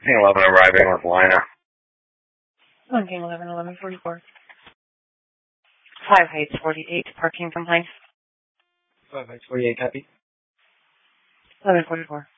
King 11 arriving with Lina. On King 11, 1144. 5 Heights 48, parking complaint. 5 Heights 48, copy. 1144.